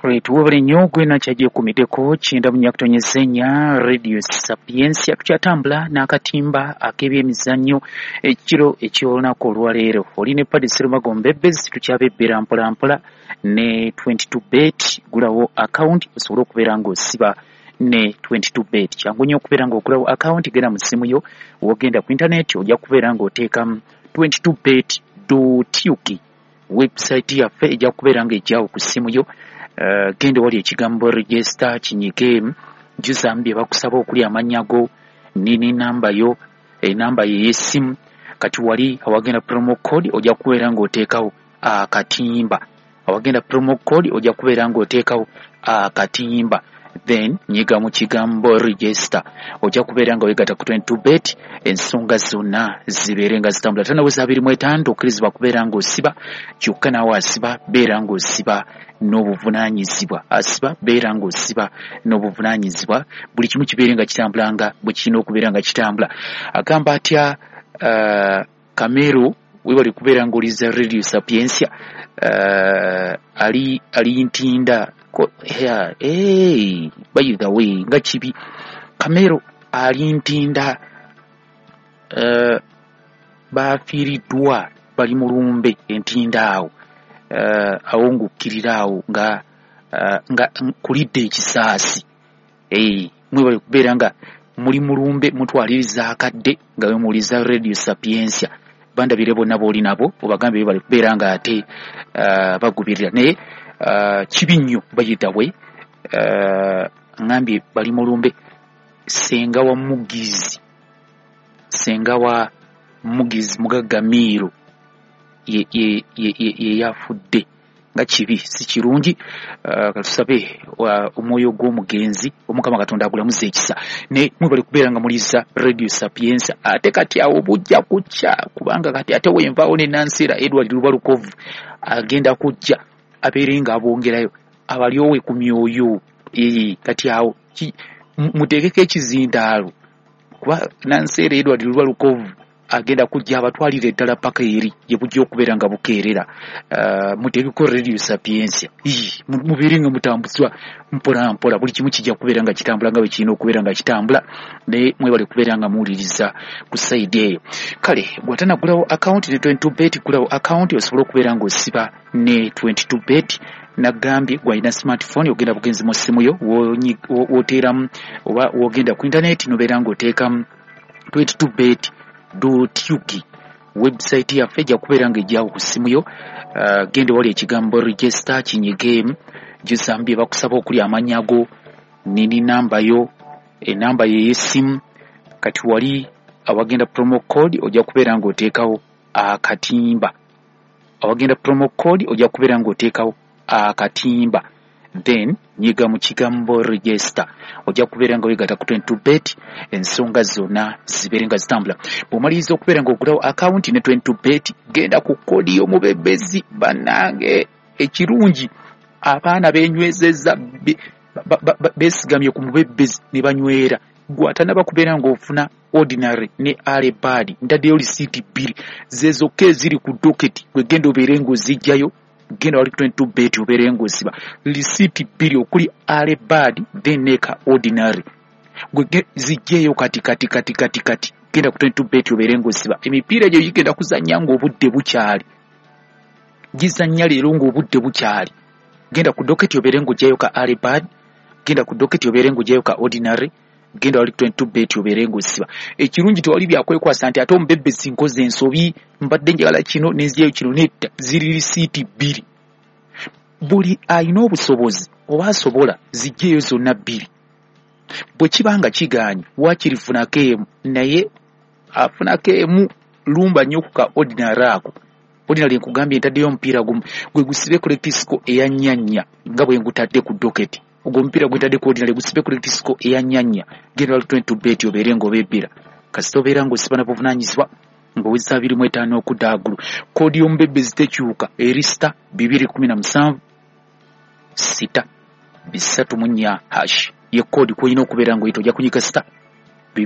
tuwabale nnyo gwe nakyagiye kumideko kyenda mu nyakutonyezenya Radio Sapiensia tukyatambula n'akatimba ak'ebyemizannyo ekiro eky'olunaku olwaleero oli ne Paddy Sserumagombe Bebbezi tukyabebbera mpolampola ne 22bet gulawo account osobola okubeera ng'osiba ne 22bet kyangu nnyo okubeera ng'ogulawo account genda mu ssimu yo wogenda ku internet ojja kubeera ng'oteekamu 22bet.uk website yaffe ejja kubeera ng'ejjaawo ku ssimu yo. Genda wali ekigambo register kinyige juzambi bakusaba okuli amannya go nini namba yo enamba ye yesimu kati wali awagenda promo code ojja kubeera ng'oteekawo akatimba awagenda promo code ojja kubeera ng'oteekawo akatimba then nyiga mu kigambo register ojja kubeera nga weegata ku 22bet ensonga zonna zibeere nga zitambula tanaweza 25 okkirizibwa kubeera ng'osiba kyokka naawe asiba beera ng'osiba n'obuvunaanyizibwa asiba beera ng'osiba n'obuvunaanyizibwa buli kimu kibeere nga kitambula nga bwe kirina okubeera nga kitambula agamba atya Kamero webali kubeera ng'oliza Radio Sapiensia ali ntinda by the way nga kibi Kamero ali ntinda bafiiriddwa bali mu lumbe entinda awo awongukkiriraawo nga kulidde ekisaasi mwe bali kubeera nga muli mulumbe mutwaliriza akadde nga we muwuliza Radio Sapiensia bandabire bonna booli nabo obagambe bali kubeera nga ate bagubirira naye kibi nnyo bayitawe ngambye bali mulumbe senga wa mugizi mugagga Miiro ye yafudde nga kibi si kirungi katusabe omwoyo gw'omugenzi omukama Katonda agulamuze ekisa ne mwe bali kubeera nga muliza Radio Sapiensia ate kati awo bujja kujja kubanga kati ate wenvaawo ne Nansera Edward Lubalukovu agenda kujja abeere nga abongerayo abalyowe ku myoyo kati awo muteekeko ekizindaalo kuba Nansera Edward Lubalukovu agenda kujja abatwalira eddala paka eri gye bujja okubeera nga bukeerera muteekeko Radio Sapiensia mubeere nga mutambuzwa mpola buli kimu kijja kubeera nga kitambula nga bwe kirina okubeera nga kitambula naye mwebale kubeera nga muwuliriza ku sayidi eyo kale bw'atanagulawo account ne 22bet gulawo account osobola okubeera ng'osiba ne 22bet nagambye gwalina smartphone ogenda bugenzi mu ssimu yo woteeramu oba wogenda ku internet nobeera ng'oteekamu 22bet.uk website yaffe ejja kubeera nga ejjaawo ku ssimu yo genda wali ekigambo register kinyige juzambi bakusaba okuli amannya go nini namba yo enamba ye yesimu kati wali awagenda promo code ojja kubeera ng'oteekawo akatimba awagenda promo code ojja kubeera ng'oteekawo akatimba then nyiga mu kigambo register ojja kubeera nga weegata ku 22bet ensonga zonna zibeere nga zitambula bw'omaliriza okubeera ng'ogulawo account ne 22bet genda ku kodi y'omubebbezi bannange ekirungi abaana beenywezezza beesigamye ku mubebbezi ne banywera gwatanaba kubeera ng'ofuna ordinary ne alebadi ntaddeyo lisiiti 2 zezokka eziri ku doketi gwegenda obeere ng'ozijjayo genda wali 22bet obeere ng'osiba lisiiti 2 okuli alebadi then neka ordinary gwe zijjeeyo kati genda ku 22bet obeere ng'osiba emipiira egyo gigenda kuzannya ng'obudde bukyali gizannya leero ng'obudde bukyali genda ku doketi obeere ng'ojjayo ka alebadi genda ku doketi obeere ng'ojjayo ka ordinary genda wali 22bet obeere ng'osiba ekirungi tewali byakwekwasa nti ate omubebbezi nkoze ensobi mbadde njagala kino nenziyayo kino netta ziri lisiiti 2 buli alina obusobozi oba asobola zijjeeyo zonna 2 bwe kibanga kigaanye wakirifunako emu naye afunako emu lumba nnyo ku ka ordinary ako ordinary nkugambye ntaddeyo omupiira gumu gwe gusibe kolektisiko eyanyanya nga bwe ngutadde ku doketi ogwo omupiira gwetadde ku ordinary gusibe kolektisiko eyanyanya genda wali 22bet obeere ng'obebbira kasita obeera ng'osiba na buvunaanyizibwa ng'oweza 25 okudaagulu koodi y'omubebbezi tekyuka erista 217 6 3 hash ye koodi kwolina okubeera ng'oyita ojja kunyiga sita